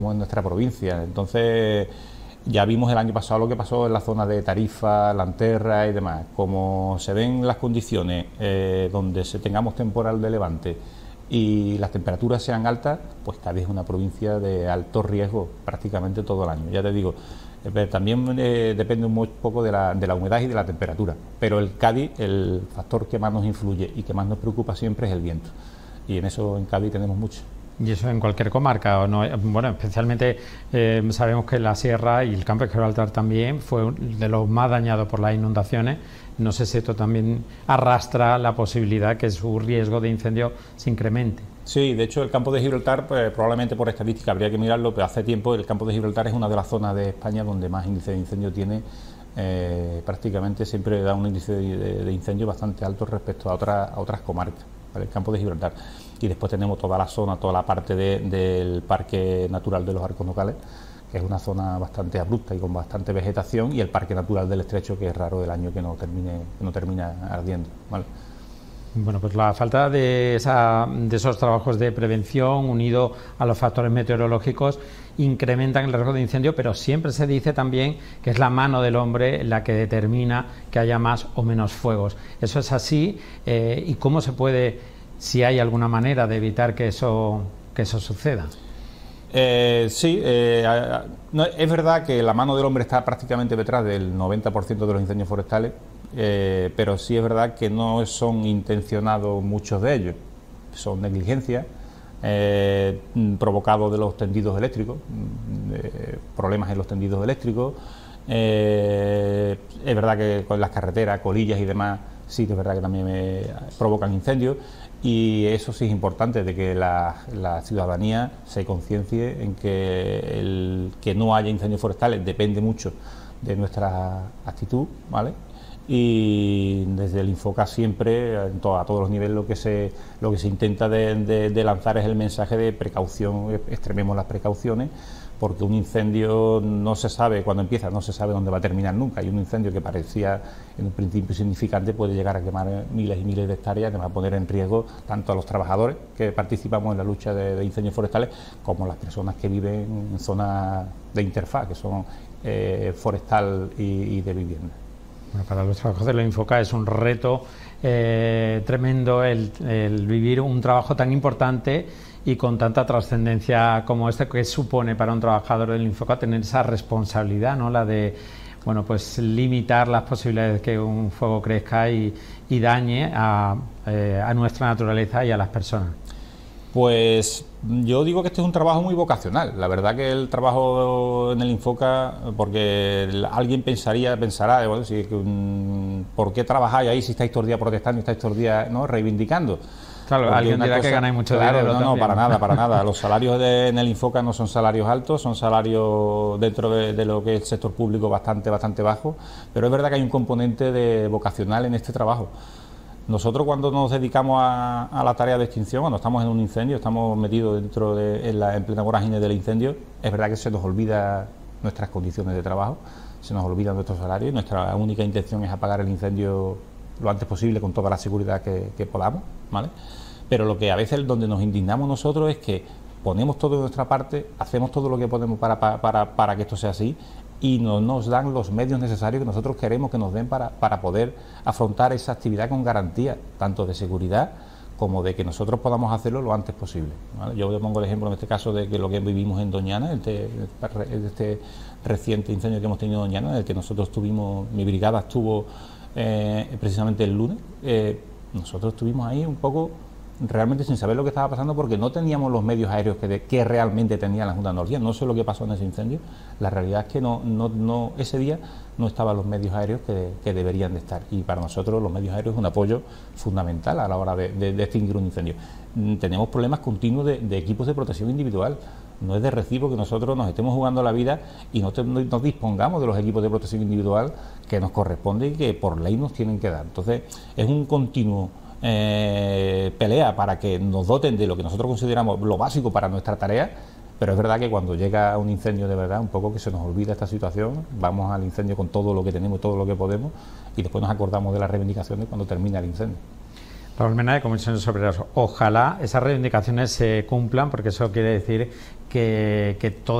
en nuestra provincia. Entonces, ya vimos el año pasado lo que pasó en la zona de Tarifa, Lanterra y demás. Como se ven las condiciones donde tengamos temporal de levante y las temperaturas sean altas, pues Cádiz es una provincia de alto riesgo prácticamente todo el año. Ya te digo, también depende un poco de la humedad y de la temperatura, pero el Cádiz, el factor que más nos influye y que más nos preocupa siempre es el viento, y en eso en Cádiz tenemos mucho. Y eso en cualquier comarca, ¿o no? Bueno, especialmente sabemos que la Sierra y el Campo de Gibraltar también fue de los más dañados por las inundaciones. No sé si esto también arrastra la posibilidad que su riesgo de incendio se incremente. Sí, de hecho el Campo de Gibraltar, pues, probablemente por estadística habría que mirarlo, pero hace tiempo el Campo de Gibraltar es una de las zonas de España donde más índice de incendio tiene. Prácticamente siempre da un índice de incendio bastante alto respecto a otras comarcas, ¿vale? El Campo de Gibraltar. Y después tenemos toda la zona, toda la parte del Parque Natural de los Arcos Nogales, que es una zona bastante abrupta y con bastante vegetación, y el Parque Natural del Estrecho, que es raro el año que no termina ardiendo, ¿vale? Bueno, pues la falta de esos trabajos de prevención unido a los factores meteorológicos incrementan el riesgo de incendio, pero siempre se dice también que es la mano del hombre la que determina que haya más o menos fuegos. ¿Eso es así? ¿Y cómo se puede, si hay alguna manera de evitar que eso suceda? Sí, es verdad que la mano del hombre está prácticamente detrás del 90% de los incendios forestales, pero sí es verdad que no son intencionados muchos de ellos, son negligencias provocados de los tendidos eléctricos, problemas en los tendidos eléctricos. Es verdad que con las carreteras, colillas y demás, sí que es verdad que también provocan incendios, y eso sí es importante, de que la ciudadanía se conciencie en que no haya incendios forestales depende mucho de nuestra actitud, ¿vale? Y desde el Infoca siempre, a todos los niveles, lo que se intenta de lanzar es el mensaje de precaución, extrememos las precauciones, porque un incendio no se sabe cuándo empieza, no se sabe dónde va a terminar nunca, y un incendio que parecía en un principio insignificante puede llegar a quemar miles y miles de hectáreas, que va a poner en riesgo tanto a los trabajadores que participamos en la lucha de incendios forestales, como las personas que viven en zonas de interfaz, que son forestal y de vivienda. Bueno, para los trabajos de la Infoca es un reto tremendo el vivir un trabajo tan importante y con tanta trascendencia como este, que supone para un trabajador del Infoca tener esa responsabilidad, ¿no? La de, bueno, pues limitar las posibilidades de que un fuego crezca y dañe a nuestra naturaleza y a las personas. Pues yo digo que este es un trabajo muy vocacional. La verdad que el trabajo en el Infoca, porque alguien pensará, bueno, si, ¿por qué trabajáis ahí si estáis todo el día protestando y estáis todo el día, ¿no?, reivindicando? Claro, porque alguien dirá que ganáis mucho dinero. No, para nada. Los salarios en el Infoca no son salarios altos, son salarios dentro de lo que es el sector público bastante bajo, pero es verdad que hay un componente de vocacional en este trabajo. Nosotros, cuando nos dedicamos a la tarea de extinción, cuando estamos en un incendio, estamos metidos dentro en plena vorágine del incendio, es verdad que se nos olvida nuestras condiciones de trabajo, se nos olvidan nuestros salarios, y nuestra única intención es apagar el incendio lo antes posible con toda la seguridad que podamos, ¿vale? Pero lo que a veces donde nos indignamos nosotros es que ponemos todo de nuestra parte, hacemos todo lo que podemos para que esto sea así, y no nos dan los medios necesarios que nosotros queremos que nos den para poder afrontar esa actividad con garantía, tanto de seguridad como de que nosotros podamos hacerlo lo antes posible, ¿vale? Yo pongo el ejemplo en este caso de que lo que vivimos en Doñana, este reciente incendio que hemos tenido en Doñana, en el que nosotros mi brigada estuvo precisamente el lunes. Nosotros estuvimos ahí un poco realmente sin saber lo que estaba pasando, porque no teníamos los medios aéreos que realmente tenía la Junta de Andalucía. No sé lo que pasó en ese incendio. La realidad es que ese día no estaban los medios aéreos que deberían de estar, y para nosotros los medios aéreos es un apoyo fundamental a la hora de extinguir un incendio. Tenemos problemas continuos de equipos de protección individual. No es de recibo que nosotros nos estemos jugando la vida y no dispongamos de los equipos de protección individual que nos corresponde y que por ley nos tienen que dar. Entonces es un continuo pelea para que nos doten de lo que nosotros consideramos lo básico para nuestra tarea, pero es verdad que cuando llega un incendio de verdad, un poco que se nos olvida esta situación, vamos al incendio con todo lo que tenemos, todo lo que podemos, y después nos acordamos de las reivindicaciones cuando termina el incendio. Raúl Mena, de Comisiones Obreras, ojalá esas reivindicaciones se cumplan, porque eso quiere decir que toda